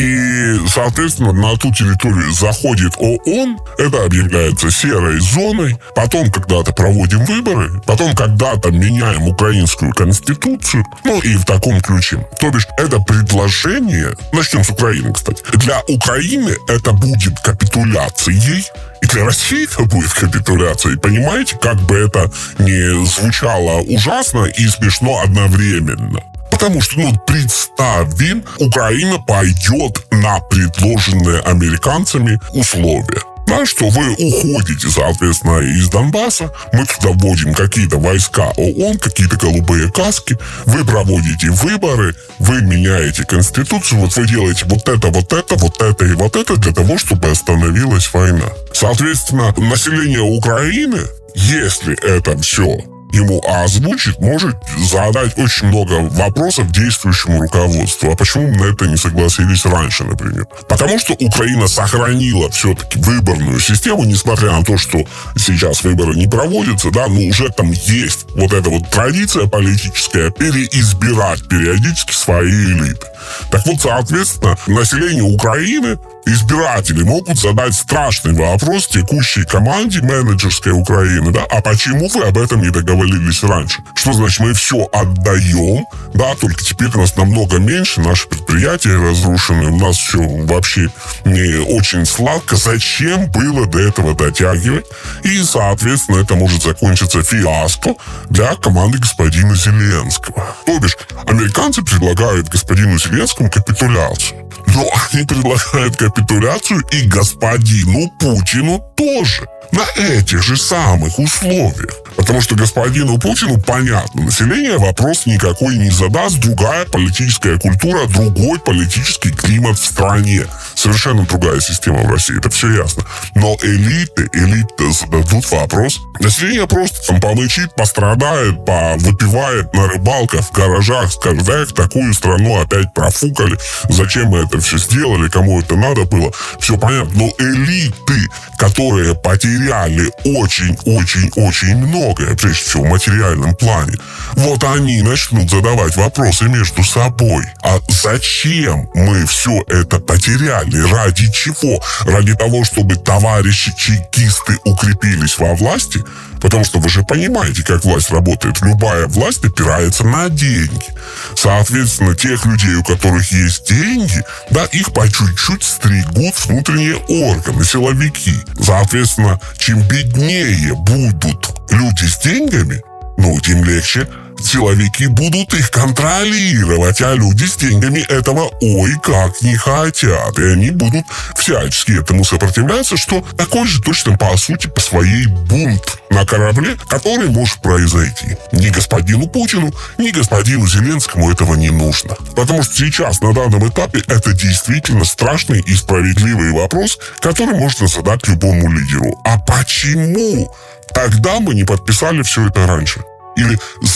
и, соответственно, на ту территорию заходит ООН, это объявляется серой зоной, потом когда-то проводим выборы, потом когда-то меняем украинскую конституцию, ну и в таком ключе. То бишь, это предложение, начнем с Украины, кстати, для Украины это будет капитуляцией, и для России это будет капитуляцией. Понимаете, как бы это ни звучало ужасно и смешно одновременно. Потому что, ну, представим, Украина пойдет на предложенные американцами условия. Да, что вы уходите, соответственно, из Донбасса, мы туда вводим какие-то войска ООН, какие-то голубые каски, вы проводите выборы, вы меняете конституцию, вот вы делаете вот это, вот это, вот это и вот это для того, чтобы остановилась война. Соответственно, население Украины, если это все ему озвучит, может задать очень много вопросов действующему руководству. А почему мы на это не согласились раньше, например? Потому что Украина сохранила все-таки выборную систему, несмотря на то, что сейчас выборы не проводятся, да, но уже там есть вот эта вот традиция политическая переизбирать периодически свои элиты. Так вот, соответственно, население Украины, избиратели могут задать страшный вопрос текущей команде менеджерской Украины, да, а почему вы об этом не договорились раньше? Что значит, мы все отдаем, да, только теперь у нас намного меньше, наши предприятия разрушены, у нас все вообще не очень сладко. Зачем было до этого дотягивать? И, соответственно, это может закончиться фиаско для команды господина Зеленского. То бишь, американцы предлагают господину Зеленскому капитуляцию. Но они предлагают капитуляцию и господину Путину тоже. На этих же самых условиях. Потому что господину Путину понятно, население вопрос никакой не задаст, другая политическая культура, другой политический климат в стране. Совершенно другая система в России, это все ясно. Но элиты, элиты зададут вопрос. Население просто там помычит, пострадает, выпивает на рыбалках, в гаражах, скажет, эх, такую страну опять профукали, зачем мы это все сделали, кому это надо было, все понятно. Но элиты, которые потеряли очень-очень-очень много, многое, прежде всего в материальном плане, вот они начнут задавать вопросы между собой. А зачем мы все это потеряли? Ради чего? Ради того, чтобы товарищи чекисты укрепились во власти? Потому что вы же понимаете, как власть работает. Любая власть опирается на деньги. Соответственно, тех людей, у которых есть деньги, да, их по чуть-чуть стригут внутренние органы, силовики. Соответственно, чем беднее будут люди с деньгами, ну, тем легче силовики будут их контролировать, а люди с деньгами этого ой как не хотят. И они будут всячески этому сопротивляться, что такой же точно по сути по своей бунт на корабле, который может произойти. Ни господину Путину, ни господину Зеленскому этого не нужно. Потому что сейчас, на данном этапе, это действительно страшный и справедливый вопрос, который можно задать любому лидеру. А почему тогда мы не подписали все это раньше? Или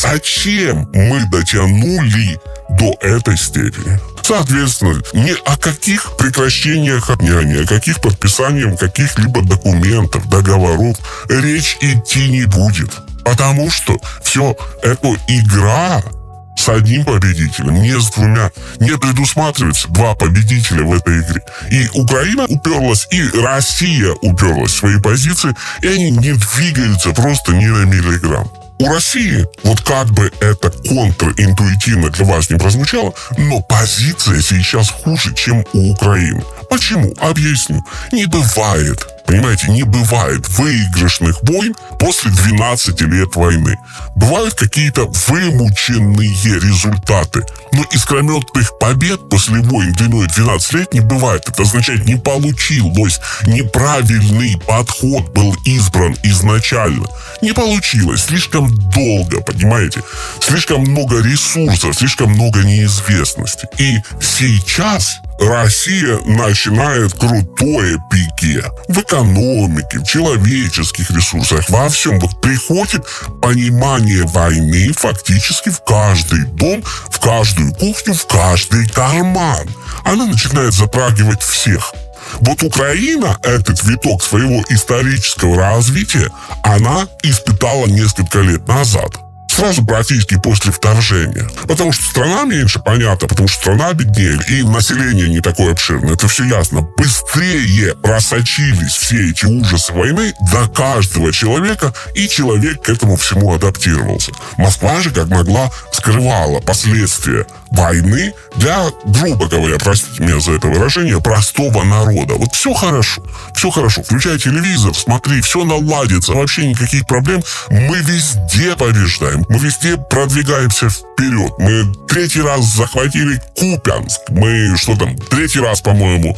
зачем мы дотянули до этой степени? Соответственно, ни о каких прекращениях огня, ни о каких подписаниях каких-либо документов, договоров речь идти не будет. Потому что все это игра с одним победителем, не с двумя. Не предусматривается два победителя в этой игре. И Украина уперлась, и Россия уперлась в свои позиции, и они не двигаются просто ни на миллиграмм. У России, вот как бы это контринтуитивно для вас не прозвучало, но позиция сейчас хуже, чем у Украины. Почему? Объясню. Не бывает, понимаете, не бывает выигрышных войн после двенадцати лет войны. Бывают какие-то вымученные результаты. Но искрометных побед после войн длиной двенадцать лет не бывает. Это означает, не получилось. Неправильный подход был избран изначально. Не получилось. Слишком долго, понимаете? Слишком много ресурсов, слишком много неизвестности. И сейчас Россия начинает крутое пике в экономике, в человеческих ресурсах, во всем. Вот приходит понимание войны фактически в каждый дом, в каждую кухню, в каждый карман. Она начинает затрагивать всех. Вот Украина этот виток своего исторического развития, она испытала несколько лет назад. Сразу практически после вторжения. Потому что страна меньше, понятно, потому что страна беднее, и население не такое обширное, это все ясно. Быстрее просочились все эти ужасы войны до каждого человека, и человек к этому всему адаптировался. Москва же, как могла, скрывала последствия войны для, грубо говоря, простите меня за это выражение, простого народа. Вот все хорошо, все хорошо. Включай телевизор, смотри, все наладится, вообще никаких проблем. Мы везде побеждаем. Мы везде продвигаемся вперед. Мы третий раз захватили Купянск. Мы, что там, третий раз, по-моему,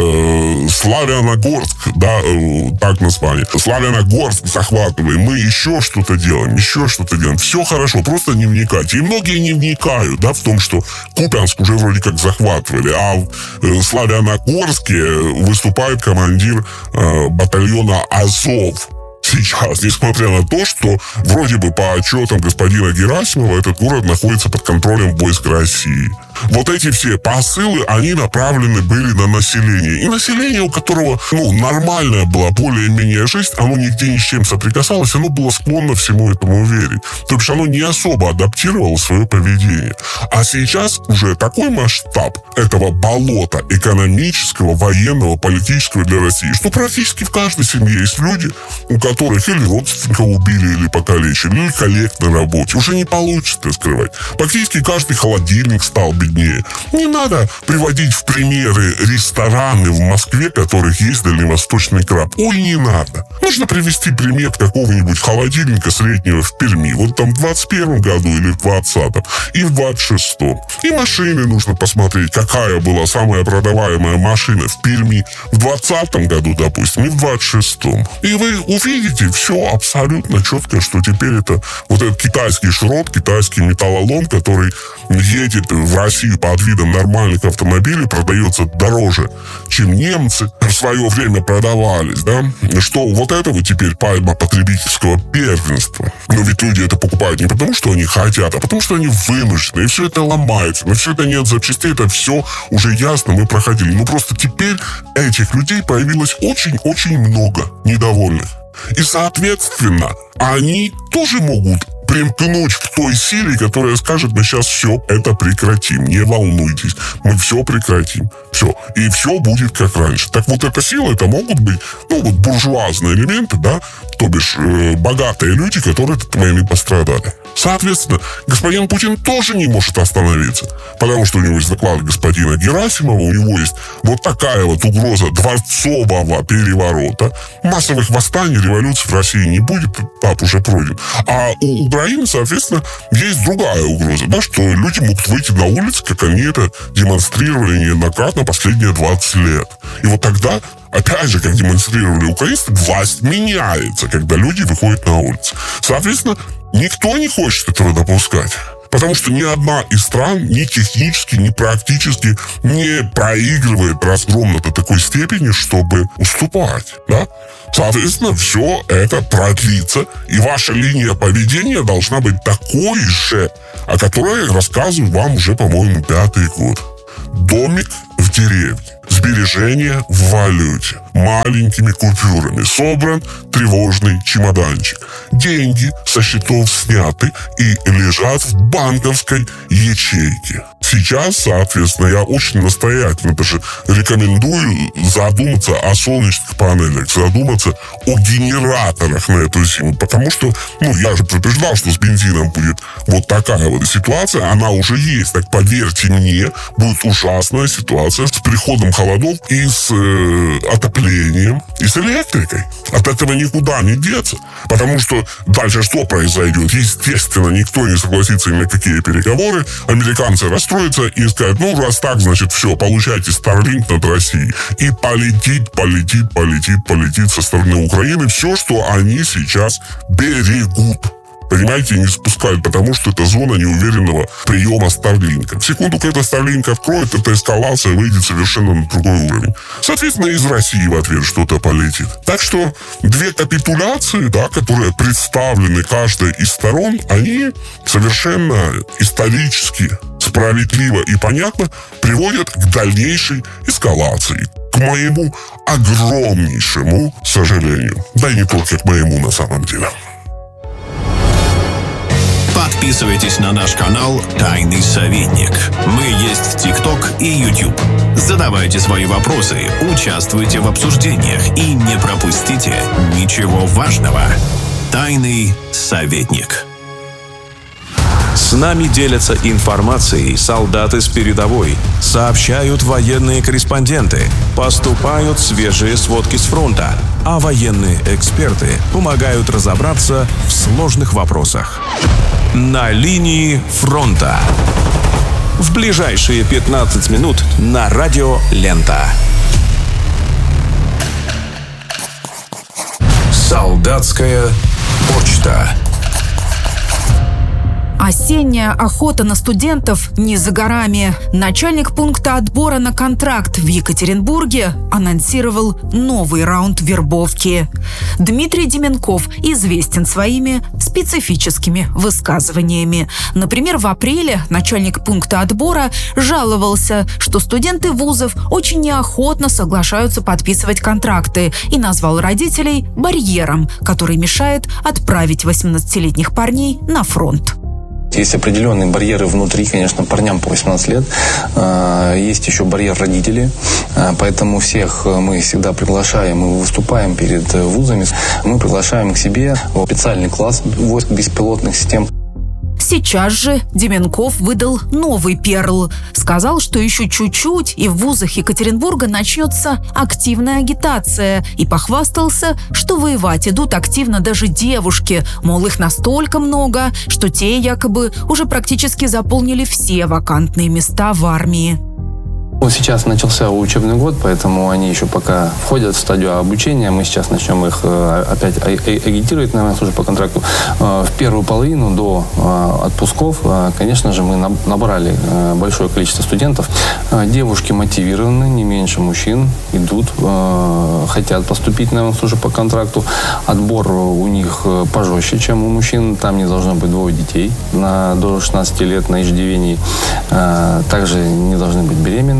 э, Славяногорск, да, э, так название. Славяногорск захватываем. Мы еще что-то делаем, еще что-то делаем. Все хорошо, просто не вникайте. И многие не вникают, да, в том, что Купянск уже вроде как захватывали, а в э, Славяногорске выступает командир э, батальона Азов. Сейчас, несмотря на то, что вроде бы по отчетам господина Герасимова этот город находится под контролем войск России. Вот эти все посылы, они направлены были на население. И население, у которого, ну, нормальная была более-менее жизнь, оно нигде ни с чем соприкасалось, оно было склонно всему этому верить. То есть оно не особо адаптировало свое поведение. А сейчас уже такой масштаб этого болота экономического, военного, политического для России, что практически в каждой семье есть люди, у которых или родственника убили, или покалечили, или коллег на работе. Уже не получится скрывать. Практически каждый холодильник стал беднее. Не надо приводить в примеры рестораны в Москве, которых есть дальневосточный краб. Ой, не надо. Нужно привести пример какого-нибудь холодильника среднего в Перми. Вот там в двадцать первом году или в двадцатом. И в двадцать шестом. И машины нужно посмотреть, какая была самая продаваемая машина в Перми в двадцатом году, допустим, и в двадцать шестом. И вы увидите все абсолютно четко, что теперь это вот этот китайский шрот, китайский металлолом, который едет в Россию под видом нормальных автомобилей, продается дороже, чем немцы в свое время продавались, да, что вот этого теперь пальма потребительского первенства. Но ведь люди это покупают не потому, что они хотят, а потому, что они вынуждены, и все это ломается, но все это нет запчастей, это все уже ясно, мы проходили. Но просто теперь этих людей появилось очень-очень много недовольных. И, соответственно, они тоже могут примкнуть к той силе, которая скажет: мы сейчас все это прекратим, не волнуйтесь, мы все прекратим, все, и все будет как раньше. Так вот, эта сила, это могут быть, ну, вот буржуазные элементы, да, то бишь э, богатые люди, которые от этой войны пострадали. Соответственно, господин Путин тоже не может остановиться, потому что у него есть доклады господина Герасимова, у него есть вот такая вот угроза дворцового переворота. Массовых восстаний, революций в России не будет, этап уже пройден. А у Украины, соответственно, есть другая угроза, да, что люди могут выйти на улицы, как они это демонстрировали неоднократно последние двадцать лет. И вот тогда, опять же, как демонстрировали украинцы, власть меняется, когда люди выходят на улицы. Соответственно, никто не хочет этого допускать. Потому что ни одна из стран ни технически, ни практически не проигрывает разгром до такой степени, чтобы уступать. Да? Соответственно, все это продлится. И ваша линия поведения должна быть такой же, о которой я рассказываю вам уже, по-моему, пятый год. Домик в деревне. Сбережения в валюте. Маленькими купюрами. Собран тревожный чемоданчик. Деньги со счетов сняты и лежат в банковской ячейке. Сейчас, соответственно, я очень настоятельно даже рекомендую задуматься о солнечных панелях, задуматься о генераторах на эту зиму. Потому что, ну, я же предупреждал, что с бензином будет вот такая вот ситуация. Она уже есть. Так поверьте мне, будет ужасная ситуация с приходом холодов и с э, отоплением, и с электрикой. От этого никуда не деться. Потому что дальше что произойдет? Естественно, никто не согласится ни на какие переговоры. Американцы расстроятся и скажут: ну, раз так, значит, все, получайте Starlink над Россией. И полетит, полетит, полетит, полетит со стороны Украины все, что они сейчас берегут. Понимаете, не спускают, потому что это зона неуверенного приема Старлинка. В секунду, когда Старлинк откроет, эта эскалация выйдет совершенно на другой уровень. Соответственно, из России в ответ что-то полетит. Так что две капитуляции, да, которые представлены каждой из сторон, они совершенно исторически, справедливо и понятно приводят к дальнейшей эскалации. К моему огромнейшему сожалению. Да и не только к моему на самом деле. Подписывайтесь на наш канал «Тайный советник». Мы есть в ТикТок и Ютуб. Задавайте свои вопросы, участвуйте в обсуждениях и не пропустите ничего важного. «Тайный советник». С нами делятся информацией солдаты с передовой, сообщают военные корреспонденты, поступают свежие сводки с фронта, а военные эксперты помогают разобраться в сложных вопросах. На линии фронта. В ближайшие пятнадцать минут на радио «Лента». Солдатская почта. Осенняя охота на студентов не за горами. Начальник пункта отбора на контракт в Екатеринбурге анонсировал новый раунд вербовки. Дмитрий Деменков известен своими специфическими высказываниями. Например, в апреле начальник пункта отбора жаловался, что студенты вузов очень неохотно соглашаются подписывать контракты, и назвал родителей барьером, который мешает отправить восемнадцатилетних парней на фронт. Есть определенные барьеры внутри, конечно, парням по восемнадцать лет. Есть еще барьер родителей. Поэтому всех мы всегда приглашаем и выступаем перед вузами. Мы приглашаем к себе в специальный класс войск беспилотных систем. Сейчас же Деменков выдал новый перл. Сказал, что еще чуть-чуть, и в вузах Екатеринбурга начнется активная агитация. И похвастался, что воевать идут активно даже девушки. Мол, их настолько много, что те якобы уже практически заполнили все вакантные места в армии. Вот сейчас начался учебный год, поэтому они еще пока входят в стадию обучения. Мы сейчас начнем их опять агитировать, наверное, службу по контракту. В первую половину до отпусков, конечно же, мы набрали большое количество студентов. Девушки мотивированы, не меньше мужчин, идут, хотят поступить на службу по контракту. Отбор у них пожестче, чем у мужчин. Там не должно быть двое детей на, до шестнадцати лет на иждивении. Также не должны быть беременны.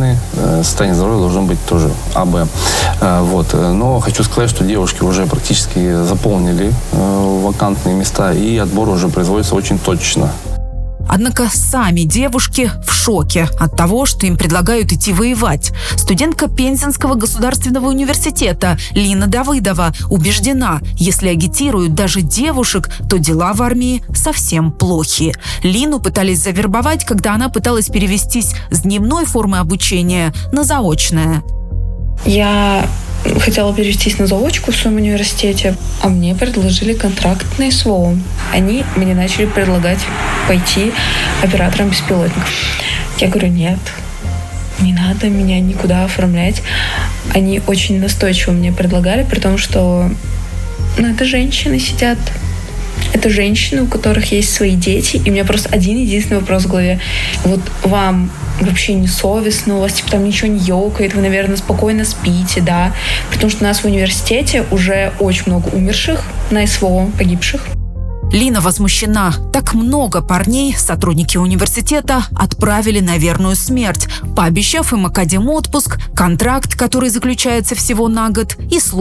нормальный, состояние здоровья должно быть тоже А Б. Вот. Но хочу сказать, что девушки уже практически заполнили вакантные места, и отбор уже производится очень точно. Однако сами девушки в шоке от того, что им предлагают идти воевать. Студентка Пензенского государственного университета Лина Давыдова убеждена, если агитируют даже девушек, то дела в армии совсем плохи. Лину пытались завербовать, когда она пыталась перевестись с дневной формы обучения на заочное. Я хотела перевестись на заочку в своем университете, а мне предложили контракт на СВО. Они мне начали предлагать пойти оператором беспилотников. Я говорю, нет, не надо меня никуда оформлять. Они очень настойчиво мне предлагали, при том, что ну, это женщины сидят. Это женщины, у которых есть свои дети. И у меня просто один единственный вопрос в голове. Вот вам вообще не совестно, у вас типа там ничего не ёкает, вы, наверное, спокойно спите, да? Потому что у нас в университете уже очень много умерших на СВО, погибших. Лина возмущена. Так много парней сотрудники университета отправили на верную смерть, пообещав им академ-отпуск, контракт, который заключается всего на год, и службу